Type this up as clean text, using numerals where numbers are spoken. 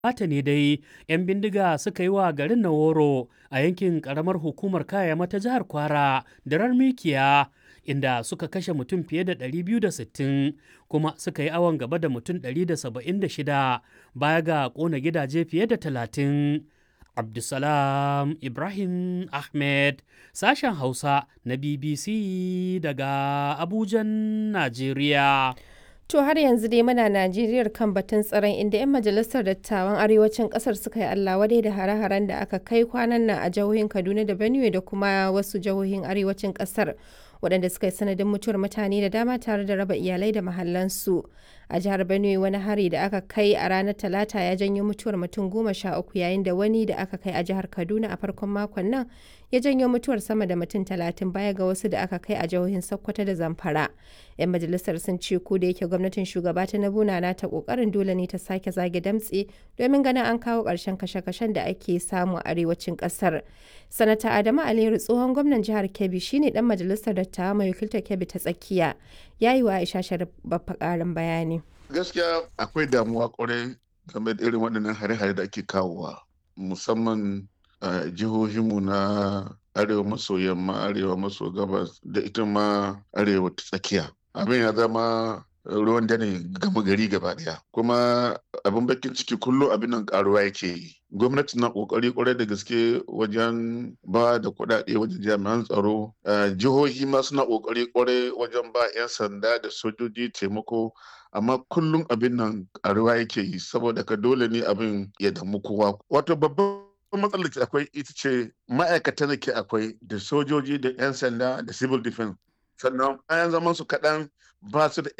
Hata ne dai 'yan bindiga suka yi wa garin Naworo a yankin ƙaramar hukumar Kayama ta jihar Kwara dirar mikiya inda suka kashe mutum fiye da 260 kuma suka yi awon gaba da mutum 176 baya ga ƙona gidaje fiye da 30. Abdulsalam Ibrahim Ahmed, sashen Hausa na BBC daga Abujan, Najeriya. To har yanzu dai muna Najeriyar kan batun tsaron inda 'yan majalisar dattawan arewacin kasar suka yi Allah wadai da hare-haren da aka kai kwanan nan a jihohin Kaduna da Benue da kuma wasu jihohin arewacin kasar waɗanda suka yi sanadin mutuwar mutane da dama tare da raba iyalai da mahallansu. A jihar Benue wani hari da aka kai a ranar Talata ya janyo mutuwar mutum 13 yayin da wani da aka kai a jihar Kaduna a farkon makon nan ya janyo mutuwar sama da mutum 30 baya ga wasu da aka kai a jihohin Sokoto da Zamfara. 'Yan majalisar sun ce ko da yake gwamnatin shugaba Tinubu na ta kokarin dole ne ta sake zage damtse domin ganin an kawo ƙarshen kashe-kashen da ake samu a arewacin ƙasar. Sanata Adamu Aliyu tsohon gwamnan jihar Kebbi shine dan majalisar dattawa mai wakiltar Kebbi ta tsakiya ya yi wa Aisha Sharif babba ƙarin bayani. Gaskiya akwai damuwa kwarai game da irin waɗannan hare-hare da ake kawowa musamman a jihohinmu na arewa maso yamma, arewa maso gabas da ita ma arewa ta tsakiya. Abin ya zama ruwan dare gama gari gaba daya kuma abin bakin ciki kullum abin nan karuwa yake yi. Gwamnati na kokari kwarai da gaske wajen ba da kuɗaɗe wajen jami'an tsaro, jihohi ma suna kokari kwarai wajen ba 'yan sanda da sojoji taimako, amma kullum abin nan karuwa yake yi saboda ka dole ne abin ya damu kowa. Wato babban matsalar da akwai ita ce ma'aikatan da ke akwai da sojoji da 'yan sanda da civil defense, sannan bayan zaman su kaɗan ba su da